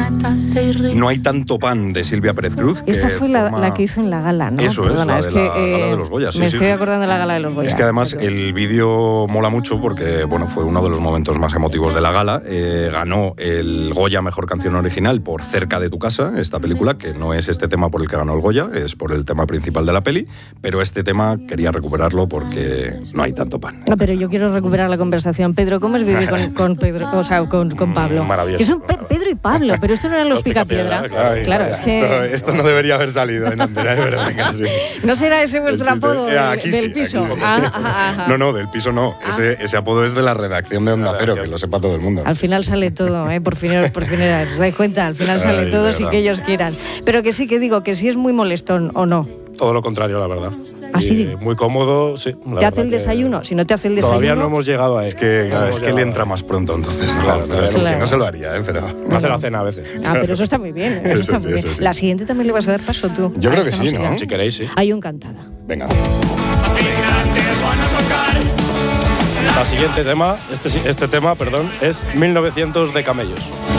No hay tanto pan de Silvia Pérez Cruz. Esta fue la que hizo en la gala, ¿no? Eso Perdona, es, la gala de los Goya. Me estoy acordando de la gala de los Goya. Es que además el vídeo mola mucho porque fue uno de los momentos más emotivos de la gala. Ganó el Goya Mejor Canción Original por Cerca de tu casa, esta película, que no es este tema por el que ganó el Goya, es por el tema principal de la peli, pero este tema quería recuperarlo porque no hay tanto pan. No, pero yo quiero recuperar la conversación. Pedro, ¿cómo es vivir con Pedro, o sea, con Pablo? Maravilloso. Que son Pedro y Pablo, pero esto no eran los Picapiedra. Claro, es que... Esto no debería haber salido en Antena, de verdad, casi. ¿No será ese vuestro apodo del piso? Aquí sí. No, del piso no. Ese apodo es de la redacción de Onda Cero, que lo sepa todo el mundo. Al final sale todo, por fin dais cuenta, al final sale todo sin que ellos quieran. Pero que sí, que digo, que sí es muy molestón, ¿o no? Todo lo contrario, la verdad. ¿Así? Muy cómodo, sí. ¿Te hace el desayuno? Si no te hace el desayuno... Todavía no hemos llegado a ahí. Es que le entra más pronto, entonces. Claro. Si no se lo haría, pero... Me hace la cena a veces. Pero eso está muy bien. Eso está muy bien. La siguiente también le vas a dar paso tú. Yo creo que sí, ¿no? Si queréis, sí. Hay un cantada. Venga. La siguiente tema, este tema, es 1900 de Camellos.